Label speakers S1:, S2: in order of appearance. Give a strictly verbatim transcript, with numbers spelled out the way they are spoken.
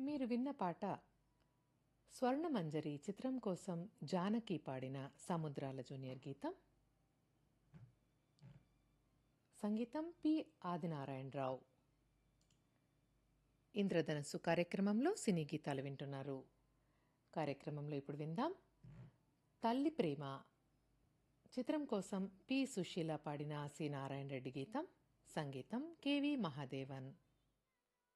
S1: మీరు విన్న పాట స్వర్ణమంజరి చిత్రం కోసం జానకి పాడిన సముద్రాల జూనియర్ గీతం. సంగీతం పి ఆదినారాయణరావు. ఇంద్రధనస్సు కార్యక్రమంలో సినీ గీతాలు వింటున్నారు. కార్యక్రమంలో ఇప్పుడు విందాం తల్లి ప్రేమ చిత్రం కోసం పి సుశీల పాడిన సి నారాయణ రెడ్డి గీతం. సంగీతం కెవి మహాదేవన్.